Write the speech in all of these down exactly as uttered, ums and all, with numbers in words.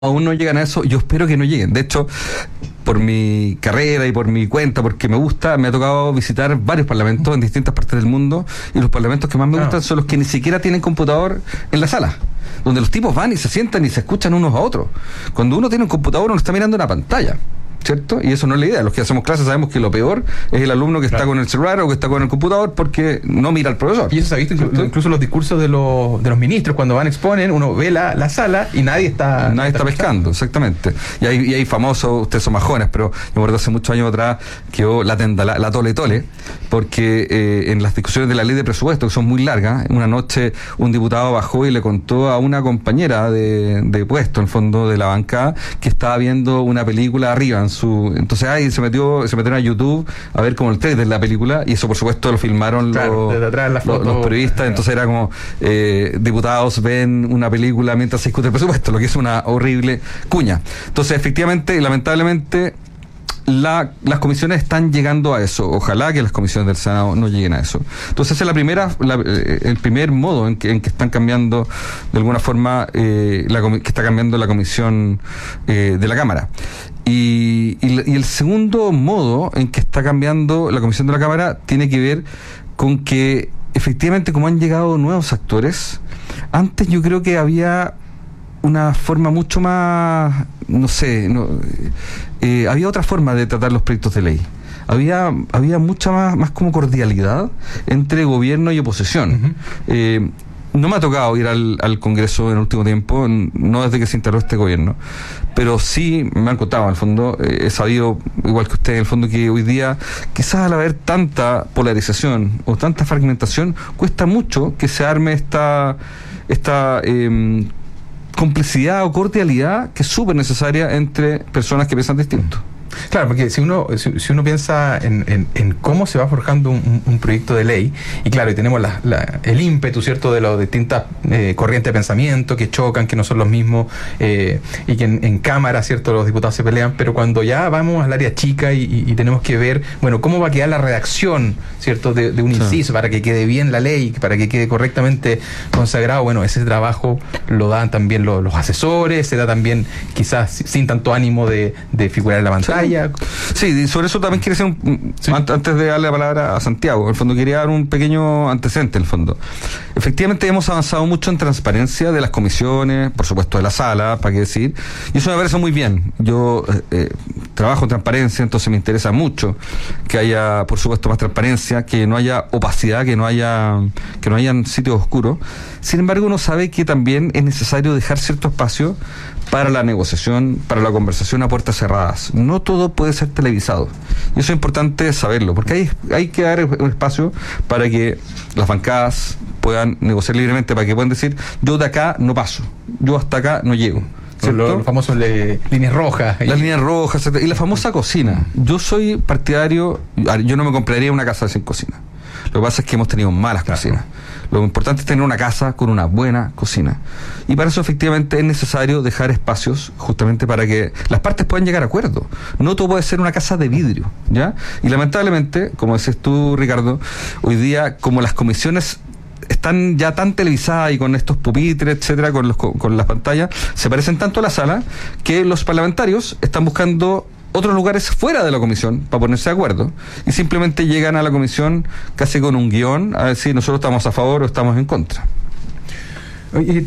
aún no llegan a eso. Yo espero que no lleguen. De hecho, por mi carrera y por mi cuenta, porque me gusta, me ha tocado visitar varios parlamentos en distintas partes del mundo, y los parlamentos que más me gustan son los que ni siquiera tienen computador en la sala, donde los tipos van y se sientan y se escuchan unos a otros. Cuando uno tiene un computador, uno está mirando una pantalla, ¿cierto? Y eso no es la idea. Los que hacemos clases sabemos que lo peor es el alumno que claro. está con el celular o que está con el computador porque no mira al profesor. Y eso se ha visto incluso, incluso los discursos de los de los ministros cuando van, exponen, uno ve la, la sala y nadie está... Nadie está, está pescando, exactamente. Y hay, y hay famosos, ustedes son más jóvenes, pero yo me acuerdo hace muchos años atrás que hubo la tenda, la, la tole tole, porque eh, en las discusiones de la ley de presupuesto, que son muy largas, una noche un diputado bajó y le contó a una compañera de, de puesto, en el fondo de la bancada, que estaba viendo una película arriba en su, entonces ahí se metió se metieron a YouTube a ver como el trailer de la película, y eso por supuesto lo filmaron claro, los, atrás la foto, los, los periodistas, claro. Entonces era como eh, diputados ven una película mientras se discute el presupuesto, lo que es una horrible cuña. Entonces efectivamente y lamentablemente La, las comisiones están llegando a eso. Ojalá que las comisiones del Senado no lleguen a eso. Entonces ese es la primera, la, el primer modo en que, en que están cambiando de alguna forma eh, la, que está cambiando la comisión eh, de la Cámara. Y, y, y el segundo modo en que está cambiando la comisión de la Cámara tiene que ver con que efectivamente, como han llegado nuevos actores, antes yo creo que había una forma mucho más, no sé, no, eh, había otra forma de tratar los proyectos de ley. Había había mucha más, más como cordialidad entre gobierno y oposición. Uh-huh. Eh, no me ha tocado ir al, al Congreso en el último tiempo, no desde que se instaló este gobierno, pero sí me han contado, en el fondo, eh, he sabido, igual que usted, en el fondo, que hoy día, quizás al haber tanta polarización o tanta fragmentación, cuesta mucho que se arme esta... esta eh, complicidad o cordialidad que es súper necesaria entre personas que piensan distinto. Claro, porque si uno si, si uno piensa en, en, en cómo se va forjando un, un proyecto de ley, y claro, y tenemos la, la, el ímpetu, ¿cierto?, de las distintas eh, corrientes de pensamiento que chocan, que no son los mismos, eh, y que en, en Cámara, ¿cierto?, los diputados se pelean, pero cuando ya vamos al área chica y, y, y tenemos que ver, bueno, cómo va a quedar la redacción, ¿cierto?, de, de un inciso, sí. para que quede bien la ley, para que quede correctamente consagrado, bueno, ese trabajo lo dan también los, los asesores, se da también quizás sin tanto ánimo de, de figurar en la pantalla. Sí. Sí, y sobre eso también quería hacer un, sí. antes de darle la palabra a Santiago, en el fondo quería dar un pequeño antecedente, en el fondo. Efectivamente hemos avanzado mucho en transparencia de las comisiones, por supuesto de la sala, para qué decir, y eso me parece muy bien. Yo eh, trabajo en transparencia, entonces me interesa mucho que haya, por supuesto, más transparencia, que no haya opacidad, que no haya que no hayan sitios oscuros. Sin embargo, uno sabe que también es necesario dejar cierto espacio para la negociación, para la conversación a puertas cerradas. No todo puede ser televisado. Y eso es importante saberlo, porque hay, hay que dar un espacio para que las bancadas puedan negociar libremente, para que puedan decir, yo de acá no paso, yo hasta acá no llego. Son los, los famosos le, líneas rojas. Las líneas rojas, y la famosa cocina. Yo soy partidario, yo no me compraría una casa sin cocina. Lo que pasa es que hemos tenido malas claro. cocinas. Lo importante es tener una casa con una buena cocina. Y para eso efectivamente es necesario dejar espacios justamente para que las partes puedan llegar a acuerdo. No todo puede ser una casa de vidrio, ¿ya? Y lamentablemente, como decías tú, Ricardo, hoy día, como las comisiones están ya tan televisadas y con estos pupitres, etcétera, con los con las pantallas, se parecen tanto a la sala que los parlamentarios están buscando otros lugares fuera de la comisión para ponerse de acuerdo, y simplemente llegan a la comisión casi con un guión a decir nosotros estamos a favor o estamos en contra. Oye,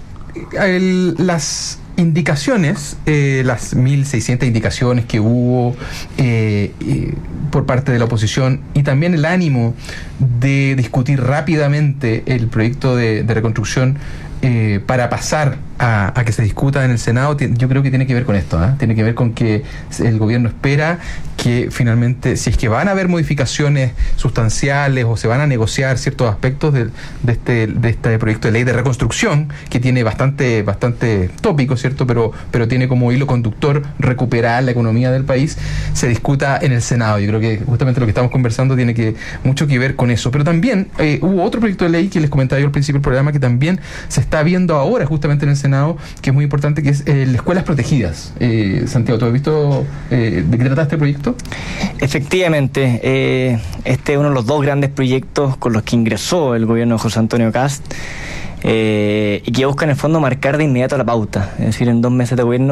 el, las indicaciones, eh, las mil seiscientas indicaciones que hubo eh, eh, por parte de la oposición, y también el ánimo de discutir rápidamente el proyecto de, de reconstrucción eh, para pasar a, a que se discuta en el Senado, yo creo que tiene que ver con esto, ¿eh? Tiene que ver con que el gobierno espera que finalmente, si es que van a haber modificaciones sustanciales o se van a negociar ciertos aspectos de, de este de este proyecto de ley de reconstrucción, que tiene bastante bastante tópico, ¿cierto? Pero pero tiene como hilo conductor recuperar la economía del país, se discuta en el Senado. Yo creo que justamente lo que estamos conversando tiene que mucho que ver con eso. Pero también eh, hubo otro proyecto de ley que les comentaba yo al principio del programa, que también se está viendo ahora justamente en el Senado, que es muy importante, que es eh, las escuelas protegidas. Eh, Santiago, ¿tú has visto eh, de qué trata este proyecto? Efectivamente, eh, este es uno de los dos grandes proyectos con los que ingresó el gobierno de José Antonio Kast. eh, y que busca en el fondo marcar de inmediato la pauta. Es decir, en dos meses de gobierno